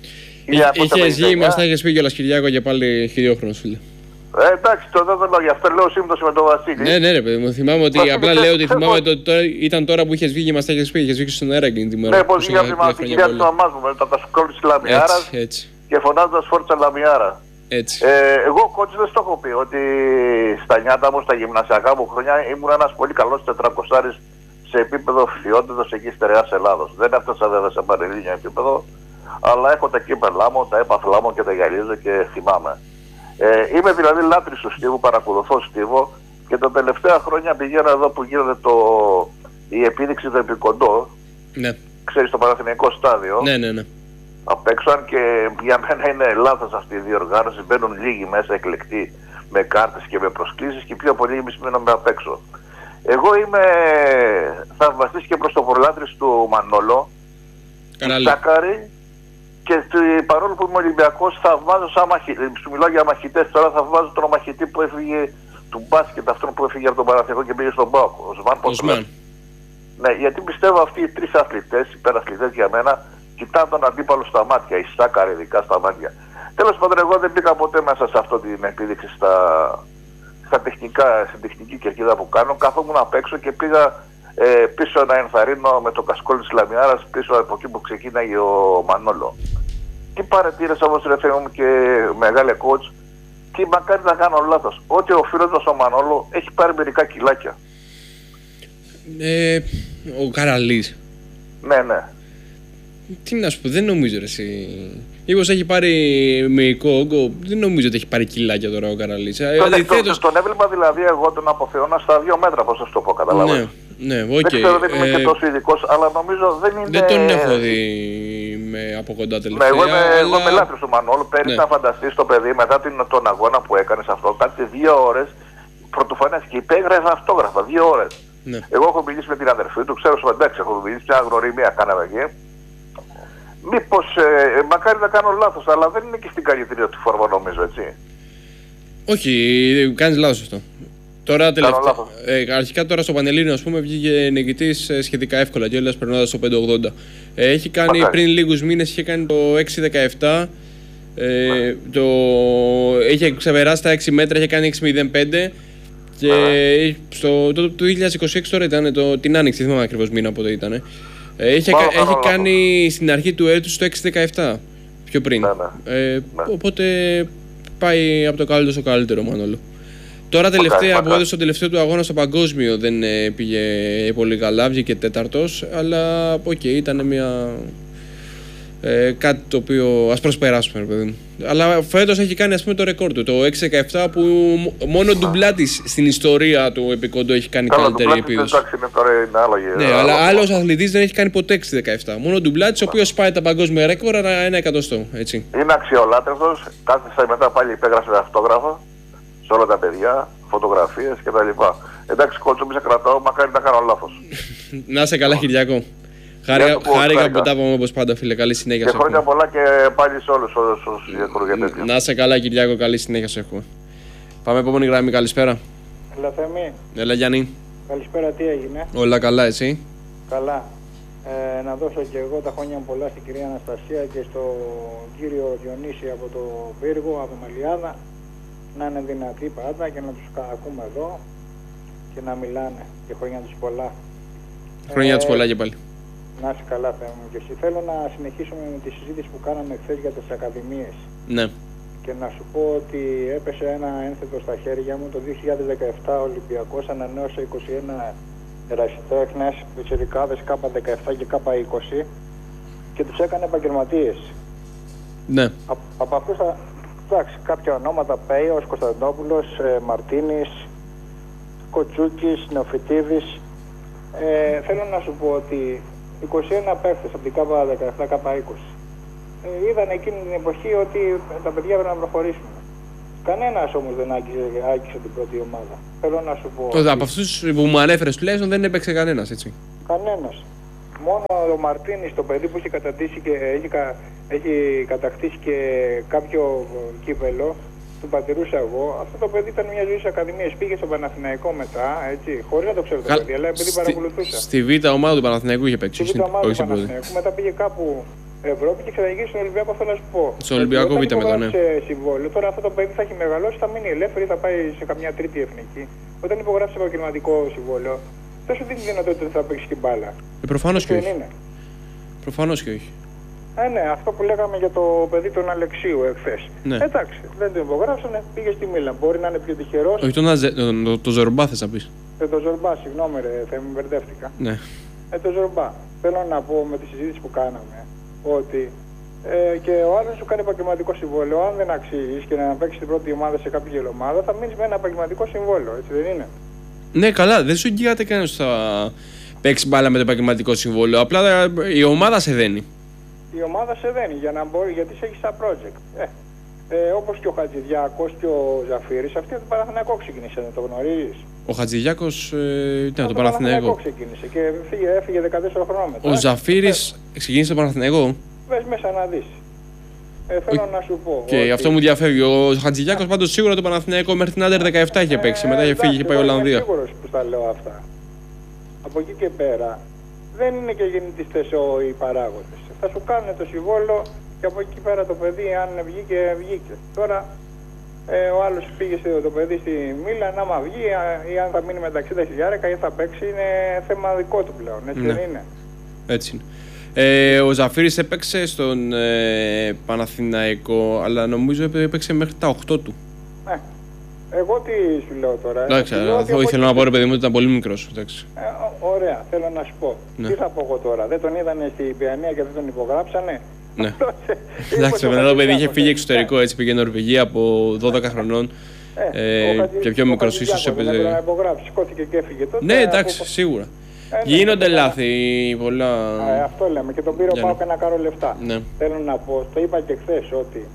Είχε βγει, μας τα είχες πει κιόλας Κυριάκο και πάλι χιλιόχρονος, φίλε. Εντάξει, το δεν λέω, γι' αυτό λέω σύμπτωση με τον Βασίλη. Ναι, ρε παιδί μου, θυμάμαι ότι. Απλά λέω ότι θυμάμαι ότι ήταν τώρα που είχες βγει και μας τα είχες πει. Είχες βγει στον αέρα εκείνη τη μέρα. Ναι, πως βγήκε από την κυρία του μαμάς μου με το κασκόλ της Λαμιάρας και φωνάζοντας Φόρτσα Λαμιάρα. Έτσι. Εγώ κότσι δεν στο έχω πει ότι στα νιάτα μου, στα γυμνασιακά μου χρόνια ήμουν ένας πολύ καλός 400 σε επίπεδο φιόντεδος εκεί στερεάς Ελλάδος. Δεν έφτασα βέβαια σε πανελλήνιο επίπεδο, αλλά έχω τα κύπελά μου, τα έπαθλά μου και τα γυαλίζω και θυμάμαι. Είμαι δηλαδή λάτρης του Στίβου, παρακολουθώ Στίβο και τα τελευταία χρόνια πηγαίνω εδώ που γίνεται η επίδειξη του επικοντό. Ναι. Ξέρεις, το Παναθηναϊκό στάδιο. Ναι. Απ' έξω, αν και για μένα είναι λάθος αυτή η διοργάνωση, μπαίνουν λίγοι μέσα εκλεκτοί με κάρτες και με προσκλήσεις και πιο πολλοί εμείς μένουμε απ' έξω. Εγώ είμαι θαυμαστής και πρωτοπορολάτρης του Μανόλο, του Σάκαρη και παρόλο που είμαι Ολυμπιακός θαυμάζω σαν μαχητή. Σου μιλάω για μαχητές, τώρα θαυμάζω τον μαχητή που έφυγε του μπάσκετ, αυτόν που έφυγε από τον Παναθηναϊκό και πήγε στον ΠΑΟΚ, ο Σμάν. Ναι, γιατί πιστεύω αυτοί οι τρεις αθλητές, υπεραθλητές για μένα, κοιτάνε τον αντίπαλο στα μάτια, η Σάκαρη ειδικά στα μάτια. Τέλος πάντων, εγώ δεν πήγα ποτέ μέσα σε αυτή την επίδειξη στα τεχνικά, στην τεχνική κερκίδα που κάνω. Καθόμουν απ' έξω και πήγα πίσω να ενθαρρύνω με το κασκόλ της Λαμιάρας πίσω από εκεί που ξεκίναγε ο Μανόλο. Τι παρατήρησα όμως, ρε φίλε μου και μεγάλε coach, και μακάρι να κάνω λάθος, ότι ο φίλος μας ο Μανόλο έχει πάρει μερικά κιλάκια. Ο Καραλής. Ναι. Τι να σου πω, δεν νομίζω ρε εσύ. Μήπως έχει πάρει μυϊκό όγκο, δεν νομίζω ότι έχει πάρει κιλάκια τώρα ο Καραλής. Τον έβλεπα δηλαδή εγώ τον αποθεώνα στα 2 μέτρα, πώς θα σου το πω, καταλάβεις. Ναι, Δεν ξέρω, δεν είμαι και τόσο ειδικός, αλλά νομίζω δεν είναι... Δεν τον έχω δει από κοντά τελευταία. Ναι, εγώ είμαι λάτρης του Μανώλου. Πέρυσι να φανταστείς το παιδί μετά τον αγώνα που έκανες αυτό, κάτι 2 ώρες πρωτοφανές και υπέγραφε αυτόγραφα, 2 ώρες. Ναι. Εγώ έχω μιλήσει με την αδερφή του, ξέρω σου εντάξει, έχω μιλήσει, μια γνωριμία κάναμε εκεί. Μήπως, μακάρι να κάνω λάθος, αλλά δεν είναι και στην καλύτερη του φόρμα νομίζω, έτσι. Όχι, κάνεις λάθος αυτό. Τώρα αρχικά τώρα στο Πανελλήνιο, ας πούμε, βγήκε νικητής σχετικά εύκολα και όλες περνώντας το 5.80. Έχει κάνει πριν λίγους μήνες, είχε κάνει το 6.17. Είχε ξεπεράσει τα 6 μέτρα, είχε κάνει 6.05. Και το 2026 τώρα ήταν, την Άνοιξη, θυμάμαι ακριβώς μήνα πότε ήταν. Έχει κάνει στην αρχή του έτους το 6.17 πιο πριν. Οπότε πάει από το καλύτερο στο καλύτερο, Μανώλο. Τώρα τελευταία που έδωσε το τελευταίο του αγώνα στο παγκόσμιο δεν πήγε πολύ καλά, βγήκε 4ος, αλλά ήταν μια... κάτι το οποίο ας προσπεράσουμε, παιδί μου. Αλλά φέτος έχει κάνει, ας πούμε, το ρεκόρ του, το 6.17, που μόνο ντουμπλάτης στην ιστορία του επικόντου έχει κάνει καλύτερη επίδοση. Ναι, αλλά άλλος αθλητής δεν έχει κάνει ποτέ 6.17. Μόνο ντουμπλάτης, ο οποίος πάει τα παγκόσμια ρεκόρ ένα εκατοστό, έτσι. Είναι αξιολάτευτος, κάθισα μετά πάλι υπέγραψε αυτόγραφα σε όλα τα παιδιά, φωτογραφίες κτλ. Εντάξει, κότσο, μη σε κρατάω, μακάρι να κάνω λάθος. Να είσαι καλά, Κυριάκο. Χάρηκα που τα είπαμε όπως πάντα, φίλε. Καλή συνέχεια. Και χρόνια πολλά και πάλι σε όλους όσους διακρουργετές. Να είσαι καλά, Κυριάκο. Καλή συνέχεια σε έχουμε. Πάμε επόμενη γραμμή. Καλησπέρα. Έλα, Θέμη. Έλα, Γιάννη. Καλησπέρα, τι έγινε? Όλα καλά, εσύ? Καλά. Να δώσω και εγώ τα χρόνια μου πολλά στην κυρία Αναστασία και στον κύριο Διονύση από το Πύργο, από το Μελιάδα. Να είναι δυνατοί πάντα και να τους ακούμε εδώ και να μιλάνε. Και χρόνια τους πολλά. Χρόνια τους πολλά και πάλι. Να είσαι καλά, Θεέ μου. Και εσύ θέλω να συνεχίσουμε με τη συζήτηση που κάναμε χθες για τις ακαδημίες. Ναι. Και να σου πω ότι έπεσε ένα ένθετο στα χέρια μου. Το 2017 ο Ολυμπιακός ανανέωσε 21 ερασιτέχνες, πιτσιρικάδες K17 και K20 και τους έκανε επαγγελματίες. Ναι. Από αυτούς εντάξει, κάποια ονόματα, Πέιος, Κωνσταντινόπουλος, Μαρτίνης, Κοτσούκης, Νεοφυτίδης. Θέλω να σου πω ότι 21 παίχτες από την K17, K20 είδαν εκείνη την εποχή ότι τα παιδιά πρέπει να προχωρήσουν. Κανένας όμως δεν άγγιξε την πρώτη ομάδα. Θέλω να σου πω. Από αυτούς που μου ανέφερες τουλάχιστον δεν έπαιξε κανένας, έτσι. Κανένας. Μόνο ο Μαρτίνης, το παιδί που έχει κατακτήσει και έχει κατακτήσει και κάποιο κύπελο, του πατηρούσα εγώ. Αυτό το παιδί ήταν μια ζωή σε ακαδημίες. Πήγε στο Παναθηναϊκό μετά, έτσι, χωρίς να το ξέρω το παιδί, αλλά επειδή παρακολουθούσα. Στη β' ομάδα του Παναθηναϊκού είχε παίξει. Στη β' ομάδα του Παναθηναϊκού. Μετά πήγε κάπου Ευρώπη και ξαναγυρίσει στον Ολυμπιακό, θέλω να σου πω. Στον Ολυμπιακό Β' μετά, ναι. Συμβόλαιο. Τώρα αυτό το παιδί θα έχει μεγαλώσει, θα μείνει ελεύθερο ή θα πάει σε καμιά τρίτη εθνική. Όταν υπογράψει επαγγελματικό συμβόλαιο, θα σου δίνει τη δυνατότητα ότι θα παίξει και μπάλα. Προφανώς και όχι. Προφανώς και όχι. Ναι, αυτό που λέγαμε για το παιδί τον Αλεξίου εχθές. Ναι. Εντάξει, δεν τον υπογράψανε, πήγε στη Μίλαν. Μπορεί να είναι πιο τυχερός. Όχι, το Ζορμπά θες να πεις. Το Ζορμπά, συγγνώμη, θα μου μπερδεύτηκα. Ναι. Το Ζορμπά. Θέλω να πω με τη συζήτηση που κάναμε ότι και ο άλλος σου κάνει επαγγελματικό συμβόλαιο. Αν δεν αξίζει και να παίξει την πρώτη ομάδα σε κάποια άλλη ομάδα, θα μείνει με ένα επαγγελματικό συμβόλαιο, έτσι δεν είναι? Ναι, καλά, δεν σου εγγυάται κανένας ότι θα παίξει μπάλα με το επαγγελματικό συμβόλαιο. Απλά η ομάδα σε δένει. Η ομάδα σε δένει για να μπορεί, γιατί σε έχει σαν project. Όπως και ο Χατζηδιάκος και ο Ζαφύρης, αυτοί από τον Παναθηναϊκό ξεκίνησαν, το γνωρίζεις? Ο Χατζηδιάκος ήταν το Παναθηναϊκό ξεκίνησε και έφυγε 14 χρόνια μετά. Ο Ζαφύρης ξεκίνησε το Παναθηναϊκό. Πες μέσα να δεις. Θέλω να σου πω. Και αυτό μου διαφεύγει. Ο Χατζηδιάκος πάντως σίγουρα το Παναθηναϊκό μέχρι την Άντερ 17 είχε παίξει. Μετά είχε φύγει και πάει η Ολλανδία. Είμαι σίγουρος που τα λέω αυτά. Από εκεί και πέρα δεν είναι και γεννητιστές οι παράγοντες. Θα σου κάνουν το συμβόλαιο και από εκεί πέρα το παιδί, αν βγήκε, βγήκε. Τώρα ο άλλος πήγε το παιδί στη Μίλαν, άμα βγει ή αν θα μείνει με τα 60.000 ή θα παίξει, είναι θέμα δικό του πλέον. Έτσι δεν είναι? Έτσι είναι. Ο Ζαφύρης έπαιξε στον Παναθηναϊκό, αλλά νομίζω έπαιξε μέχρι τα 8 του. Εγώ τι σου λέω τώρα? Εντάξει, ήθελα να πω ρε παιδί μου ότι ήταν πολύ μικρός. Ωραία, θέλω να σου πω. Τι θα πω εγώ τώρα? Δεν τον είδανε στην Πιανία και δεν τον υπογράψανε? Ναι. Εντάξει, το παιδί είχε φύγει εξωτερικό, έτσι πήγε Νορβηγία από 12 χρονών. Και πιο μικρός ίσως έπαιζε. Δεν να υπογράψει, σηκώθηκε και έφυγε τότε. Ναι, εντάξει, σίγουρα. Γίνονται λάθη πολλά. Αυτό λέμε και τον πήρε ο ΠΑΟΚ να κάνω λεφτά. Θέλω να πω, το είπα και χθες ότι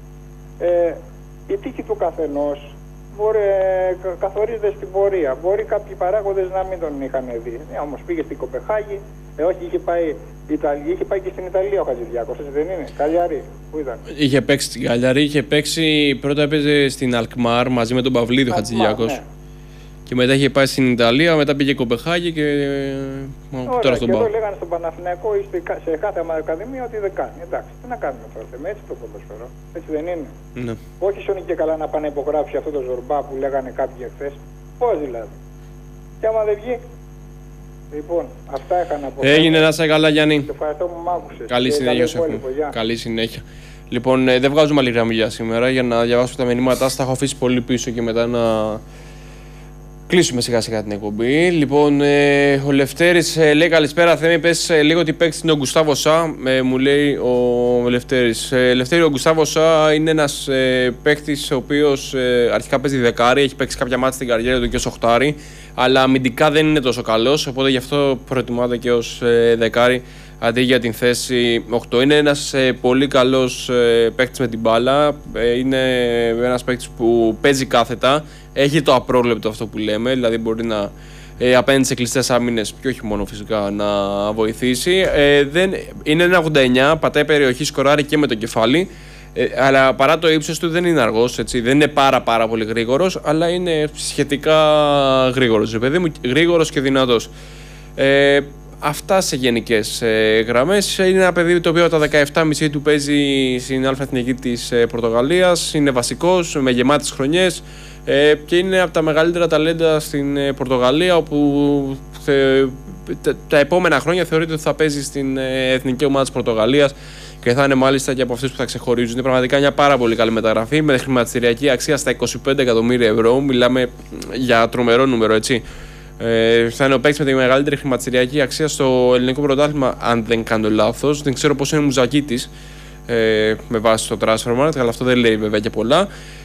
η τύχη του καθενός καθορίζεται στην πορεία. Μπορεί κάποιοι παράγοντες να μην τον είχαν δει. Όμως πήγε στην Κοπεχάγη, όχι, είχε πάει και στην Ιταλία ο Χατζηδιάκος, έτσι δεν είναι? Καλιαρί, πού ήταν? Είχε παίξει στην Καλιαρί, πρώτα έπαιζε στην Αλκμάρ μαζί με τον Παυλίδη ο Χατζηδιάκος. Ναι. Και μετά είχε πάει στην Ιταλία, μετά πήγε Κοπεχάγη και τώρα στον ΠΑΟΚ. Και εδώ λέγανε στον Παναθηναϊκό ή σε κάθε ακαδημία ότι δεν κάνει. Εντάξει, τι να κάνουμε τώρα, έτσι το ποδοσφαιρό. Έτσι δεν είναι? Ναι. Όχι σώνει και καλά να πάνε να υπογράψει αυτό το Ζορμπά που λέγανε κάποιοι εχθές. Πώς δηλαδή? Και άμα δεν βγει. Λοιπόν, αυτά έκανα από Έγινε, να είσαι καλά Γιάννη. Ευχαριστώ που μ' άκουσες. Καλή συνέχεια σου. Καλή συνέχεια. Λοιπόν, δεν βγάζουμε άλλη γραμμή για σήμερα για να διαβάσω τα μηνύματά. Τα έχω αφήσει πολύ πίσω και μετά να κλείσουμε σιγά σιγά την εκπομπή. Λοιπόν, ο Λευτέρης λέει καλησπέρα. Θέμη, πες λίγο τι παίξει είναι ο Γκουστάβο Σα. Μου λέει ο Λευτέρης. Λευτέρη, ο Γκουστάβο Σα είναι ένας παίκτης ο οποίος αρχικά παίζει δεκάρι. Έχει παίξει κάποια μάτια στην καριέρα του και ως οχτάρι. Αλλά αμυντικά δεν είναι τόσο καλός. Οπότε γι' αυτό προτιμάται και ως δεκάρι αντί για την θέση 8. Είναι ένας πολύ καλός παίκτης με την μπάλα. Είναι ένας παίκτης που παίζει κάθετα. Έχει το απρόβλεπτο αυτό που λέμε, δηλαδή μπορεί να απέναντι σε κλειστές άμυνες και όχι μόνο φυσικά να βοηθήσει. Είναι ένα 89, πατάει περιοχή, σκοράρει και με το κεφάλι. Αλλά παρά το ύψος του δεν είναι αργός, έτσι. Δεν είναι πάρα πολύ γρήγορος, αλλά είναι σχετικά γρήγορος, παιδί μου, γρήγορος και δυνατός. Αυτά σε γενικές γραμμές. Είναι ένα παιδί το οποίο τα 17,5 του παίζει στην Α' της Πορτογαλίας. Είναι βασικός, με γεμάτες χρονιές και είναι από τα μεγαλύτερα ταλέντα στην Πορτογαλία, όπου τα επόμενα χρόνια θεωρείται ότι θα παίζει στην εθνική ομάδα της Πορτογαλίας και θα είναι μάλιστα και από αυτούς που θα ξεχωρίζουν. Είναι πραγματικά μια πάρα πολύ καλή μεταγραφή με χρηματιστηριακή αξία στα 25 εκατομμύρια ευρώ. Μιλάμε για τρομερό νούμερο, έτσι. Θα είναι ο παίκτης με τη μεγαλύτερη χρηματιστηριακή αξία στο ελληνικό πρωτάθλημα, αν δεν κάνω λάθος. Δεν ξέρω πώς είναι ο Μουζακίτης με βάση το Transfermarkt, αλλά αυτό δεν λέει βέβαια και πολλά.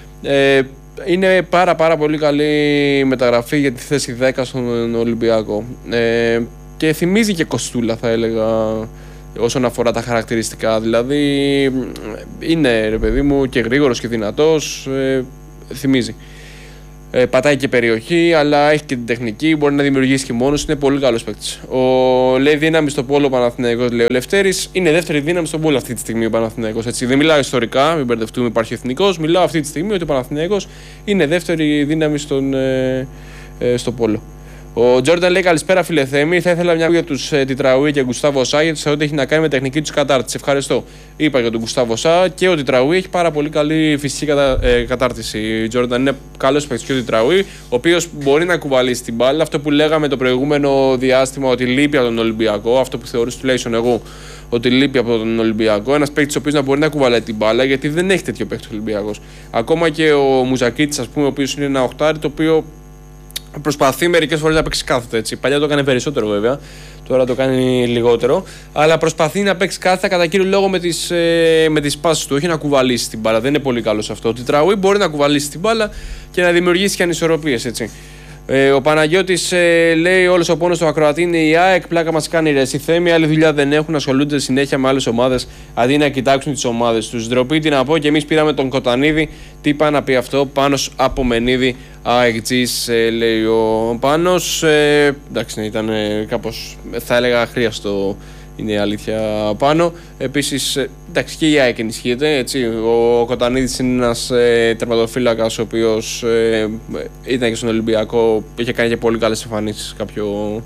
Είναι πάρα πολύ καλή μεταγραφή για τη θέση 10 στον Ολυμπιακό. Και θυμίζει και κοστούλα, θα έλεγα, όσον αφορά τα χαρακτηριστικά. Δηλαδή είναι, ρε παιδί μου, και γρήγορος και δυνατός. Θυμίζει. Πατάει και περιοχή, αλλά έχει και την τεχνική, μπορεί να δημιουργήσει και μόνος, είναι πολύ καλός παίκτης. Λέει δύναμη στο πόλο Παναθηναϊκός, λέει ο Λευτέρης, είναι δεύτερη δύναμη στον πόλο αυτή τη στιγμή ο Παναθηναϊκός. Έτσι. Δεν μιλάω ιστορικά, μην μπερδευτούμε, υπάρχει εθνικός, μιλάω αυτή τη στιγμή ότι ο Παναθηναϊκός είναι δεύτερη δύναμη στο πόλο. Ο Τζόρνταν λέει καλησπέρα φίλε Θέμη. Θα ήθελα μια για τους Τιτραούι και Γκουστάβο Σά, γιατί θεωρώ ότι έχει να κάνει με τεχνική του κατάρτιση. Ευχαριστώ. Είπα για τον Γκουστάβο Σά και ο Τιτραούι έχει πάρα πολύ καλή φυσική κατάρτιση. Ο Τζόρνταν είναι καλός παίκτης και ο Τιτραούι, ο οποίος μπορεί να κουβαλήσει την μπάλα. Αυτό που λέγαμε το προηγούμενο διάστημα ότι λείπει από τον Ολυμπιακό, αυτό που θεωρούσα τουλάχιστον εγώ ότι λείπει από τον Ολυμπιακό. Ένας παίκτης ο οποίος να μπορεί να κουβαλάει την μπάλα, γιατί δεν έχει τέτοιο παίκτη ο Ολυμπιακός. Ακόμα και ο Μουζακίτης, ας πούμε, ο οποίος είναι ένα οχτάρι, το οποίο προσπαθεί μερικές φορές να παίξει κάθετα. Έτσι. Παλιά το έκανε περισσότερο βέβαια, τώρα το κάνει λιγότερο. Αλλά προσπαθεί να παίξει κάθετα κατά κύριο λόγο με τις πάσεις του, όχι να κουβαλήσει την μπάλα. Δεν είναι πολύ καλό σε αυτό. Ο Τιτραούι μπορεί να κουβαλήσει την μπάλα και να δημιουργήσει και ανισορροπίες. Έτσι. Ο Παναγιώτης λέει: όλος ο πόνος του ακροατή είναι η ΑΕΚ. Πλάκα μας κάνει ρε. Στη Θέμη, άλλη δουλειά δεν έχουν. Ασχολούνται συνέχεια με άλλες ομάδες αντί να κοιτάξουν τις ομάδες τους. Ντροπή τι να πω, και εμείς πήραμε τον Κοτανίδη. Τι πάει να πει αυτό, Πάνος από Μενίδη. ΑΕΚΤΖΙΣ, λέει ο Πάνος. Εντάξει, ήταν κάπως, θα έλεγα, αχρίαστο. Είναι η αλήθεια πάνω. Επίσης, εντάξει, και η ΑΕΚ ενισχύεται. Έτσι. Ο Κοτανίδης είναι ένας τερματοφύλακας ο οποίος ήταν και στον Ολυμπιακό. Είχε κάνει και πολύ καλές εμφανίσεις κάποιο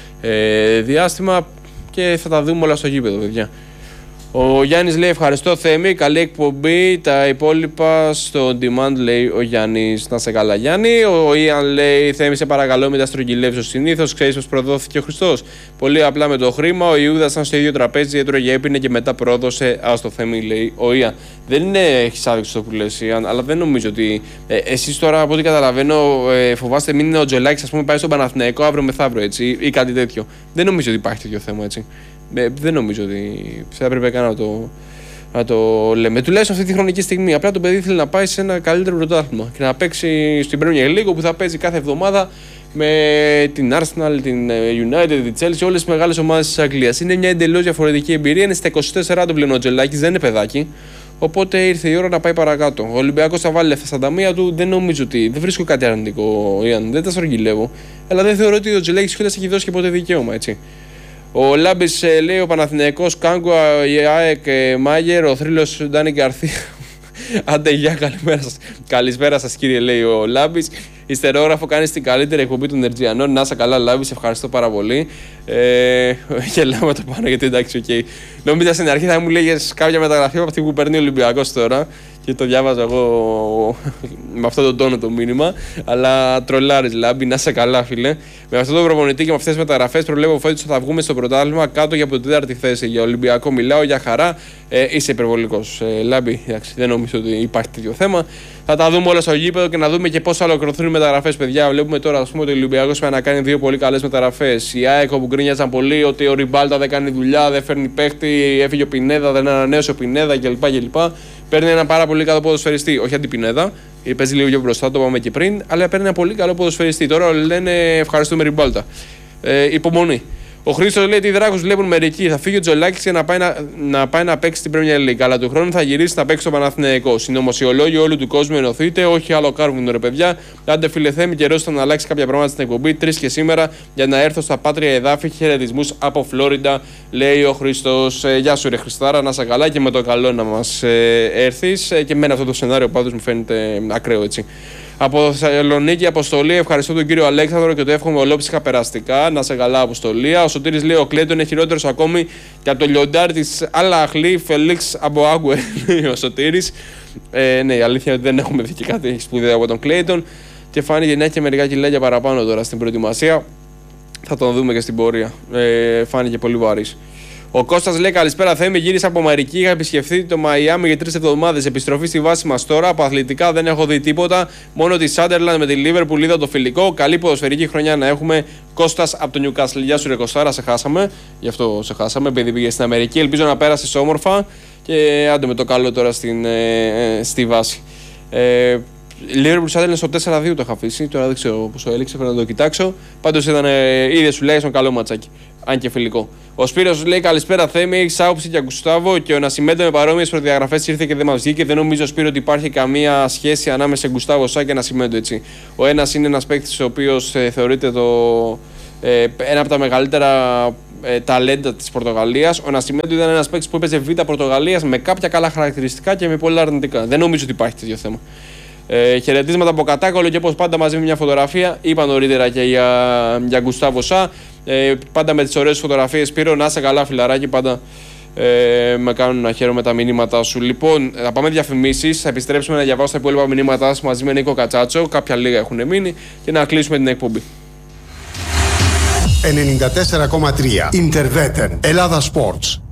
διάστημα και θα τα δούμε όλα στο γήπεδο, παιδιά. Ο Γιάννης λέει: ευχαριστώ Θέμη, καλή εκπομπή. Τα υπόλοιπα στο demand, λέει ο Γιάννης. Να σε καλά, Γιάννη. Ο Ιαν λέει: Θέμη, σε παρακαλώ, μην τα στρογγυλεύεις ως συνήθως. Ξέρεις πως προδόθηκε ο Χριστός. Πολύ απλά με το χρήμα. Ο Ιούδας ήταν στο ίδιο τραπέζι, έτρωγε, έπινε και μετά πρόδωσε. Άστο Θέμη, λέει ο Ιαν. Δεν έχεις άδειξη στο που λες, Ιαν, αλλά δεν νομίζω ότι. Εσείς τώρα, από ό,τι καταλαβαίνω, φοβάστε μην είναι ο Τζολάκης, ας πούμε, πάει στον Παναθηναϊκό αύριο μεθαύριο, έτσι, ή κάτι τέτοιο. Δεν νομίζω ότι υπάρχει τέτοιο θέμα, έτσι. Δεν νομίζω ότι θα έπρεπε καν να το λέμε. Τουλάχιστον αυτή τη χρονική στιγμή. Απλά το παιδί θέλει να πάει σε ένα καλύτερο πρωτάθλημα και να παίξει στην Premier League, που θα παίζει κάθε εβδομάδα με την Arsenal, την United, την Chelsea, όλες τις μεγάλες ομάδες της Αγγλίας. Είναι μια εντελώς διαφορετική εμπειρία. Είναι στα 24 του πλέον ο Τζελάκης, δεν είναι παιδάκι. Οπότε ήρθε η ώρα να πάει παρακάτω. Ο Ολυμπιακός θα βάλει λεφτά στα ταμεία του. Δεν νομίζω ότι. Δεν βρίσκω κάτι αρνητικό, Ιαν. Δεν τα στρογγυλεύω. Αλλά δεν θεωρώ ότι ο Τζελάκης κιόλας έχει δώσει και ποτέ δικαίωμα, έτσι. Ο Λάμπης λέει: ο Παναθηναϊκός, Κάγκουα, η ΑΕΚ, Μάγερ, ο θρύλος Ντάνι Γκαρθία. Άντε, γεια, καλησπέρα σας, κύριε, λέει ο Λάμπης. Ιστερόγραφο, κάνεις την καλύτερη εκπομπή των Ερτζιανών. Να είσαι καλά, Λάμπης, ευχαριστώ πάρα πολύ. Γελάμε το πάνω, γιατί εντάξει, οκ. Νόμιζα στην αρχή θα μου λέγες κάποια μεταγραφή από αυτή που παίρνει ο Ολυμπιακός τώρα. Και το διάβαζα εγώ με αυτόν τον τόνο το μήνυμα. Αλλά τρολάρεις, Λάμπη, να είσαι καλά, φίλε. Με αυτόν τον προπονητή και με αυτές τις μεταγραφές προβλέπω φέτος ότι θα βγούμε στο πρωτάθλημα κάτω για από την 4η θέση. Για Ολυμπιακό μιλάω, για χαρά. Είσαι υπερβολικός, Λάμπη. Εντάξει, δεν νομίζω ότι υπάρχει τέτοιο θέμα. Θα τα δούμε όλα στο γήπεδο και να δούμε και πώς θα ολοκληρωθούν οι μεταγραφές, παιδιά. Βλέπουμε τώρα, ας πούμε, ότι ο Ολυμπιακός πάει να κάνει δύο πολύ καλές μεταγραφές. Η ΑΕΚ που γκρίνιαζαν πολύ ότι ο Ριμπάλτα δεν κάνει δουλειά, δεν φέρνει παίχτη, έφυγε ο Πινέδα, δεν ανανέωσε ο Πινέδα κλπ. Παίρνει ένα πάρα πολύ καλό ποδοσφαιριστή. Όχι αντιπινέδα, παίζει λίγο πιο μπροστά, το είπαμε και πριν, αλλά παίρνει ένα πολύ καλό ποδοσφαιριστή. Τώρα λένε ευχαριστούμε Ριμπάλτα. Υπομονή. Ο Χρήστος λέει: τι δράκους βλέπουν μερικοί. Θα φύγει ο Τζολάκης για να πάει να παίξει στην Premier League. Αλλά του χρόνου θα γυρίσει να παίξει στο Παναθηναϊκό. Συνωμοσιολόγοι όλου του κόσμου ενωθείτε. Όχι άλλο κάρβουνο, ρε παιδιά. Άντε, φίλε Θέμη, καιρός ήταν να αλλάξει κάποια πράγματα στην εκπομπή. 3 και σήμερα για να έρθω στα πάτρια εδάφη. Χαιρετισμούς από Φλόριντα, λέει ο Χρήστος. Γεια σου, ρε Χριστάρα, να είσαι καλά και με το καλό να μας έρθεις. Και μένα αυτό το σενάριο πάντως μου φαίνεται ακραίο, έτσι. Από Θεσσαλονίκη, Αποστολή, ευχαριστώ τον κύριο Αλέξανδρο και το εύχομαι ολόψυχα περαστικά. Να σε καλά, Αποστολή. Ο Σωτήρης λέει: ο Κλέντον είναι χειρότερος ακόμη και από το λιοντάρι της Αλαχλή, Φελίξ Αμποάγκουε. Ο Σωτήρης. Ναι, η αλήθεια είναι ότι δεν έχουμε δει και κάτι σπουδαίο από τον Κλέντον και φάνηκε να έχει και μερικά κιλάκια παραπάνω τώρα στην προετοιμασία. Θα τον δούμε και στην πορεία. Φάνηκε πολύ βαρύς. Ο Κώστας λέει: καλησπέρα Θέμη, γύρισα από Αμερική. Είχα επισκεφθεί το Μαϊάμι για 3 εβδομάδες. Επιστροφή στη βάση μας τώρα. Από αθλητικά δεν έχω δει τίποτα. Μόνο τη Σάντερλαντ με τη Λίβερπουλ είδα το φιλικό. Καλή ποδοσφαιρική χρονιά να έχουμε. Κώστας από το Νιουκάσλ. Γεια σου, ρε Κωστάρα, σε χάσαμε. Γι' αυτό σε χάσαμε, επειδή πήγε στην Αμερική. Ελπίζω να πέρασες όμορφα. Και άντε με το καλό τώρα στη βάση. Λίβερπουλ Σάντερλαντ στο 4-2 το είχα αφήσει. Τώρα δεν ξέρω πόσο έληξε, πρέπει να το κοιτάξω. Πάντως ήταν είδε σου λέει καλό ματσάκι. Αν και φιλικό. Ο Σπύρος λέει: καλησπέρα Θέμη, έχεις άποψη για Γκουστάβο και ο Νασιμένто με παρόμοιες προδιαγραφές ήρθε και δεν μας βγήκε. Δεν νομίζω, Σπύρο, ότι υπάρχει καμία σχέση ανάμεσα σε Γκουστάβο Σά και Νασιμένто, έτσι. Ο ένας είναι ένας παίκτης ο οποίος θεωρείται ένα από τα μεγαλύτερα ταλέντα της Πορτογαλίας. Ο Νασιμένто ήταν ένας παίκτης που έπαιζε Β' Πορτογαλίας με κάποια καλά χαρακτηριστικά και με πολλά αρνητικά. Δεν νομίζω ότι υπάρχει τέτοιο θέμα. Χαιρετίσματα από Κατάκολο και όπως πάντα μαζί με μια φωτογραφία. Είπα νωρίτερα και για Γκουστάβο Σα. Πάντα με τις ωραίες φωτογραφίες. Σπύρο, να είσαι καλά, φιλαράκι. Πάντα με κάνουν να χαίρομαι τα μηνύματά σου. Λοιπόν, θα πάμε διαφημίσεις. Θα επιστρέψουμε να διαβάσω τα υπόλοιπα μηνύματά σας μαζί με Νίκο Κατσάτσο. Κάποια λίγα έχουν μείνει. Και να κλείσουμε την εκπομπή. 94,3 Interveten Ελλάδα Sports.